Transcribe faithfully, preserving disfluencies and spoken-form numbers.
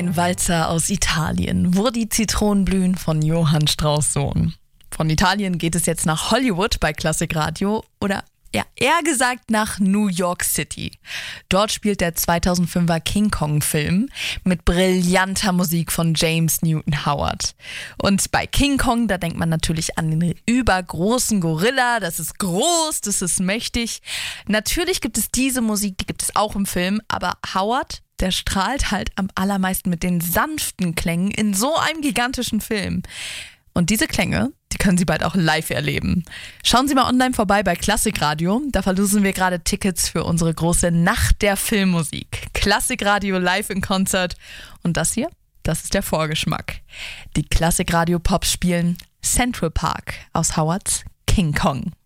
Ein Walzer aus Italien, wo die Zitronen blühen von Johann Strauss Sohn. Von Italien geht es jetzt nach Hollywood bei Klassikradio oder ja, eher gesagt nach New York City. Dort spielt der zweitausendfünfer King Kong-Film mit brillanter Musik von James Newton Howard. Und bei King Kong, da denkt man natürlich an den übergroßen Gorilla. Das ist groß, das ist mächtig. Natürlich gibt es diese Musik, die gibt es auch im Film, aber Howard, der strahlt halt am allermeisten mit den sanften Klängen in so einem gigantischen Film. Und diese Klänge, die können Sie bald auch live erleben. Schauen Sie mal online vorbei bei Klassikradio. Da verlosen wir gerade Tickets für unsere große Nacht der Filmmusik. Klassikradio live in Konzert. Und das hier, das ist der Vorgeschmack. Die Klassikradio Pops spielen Central Park aus Howards King Kong.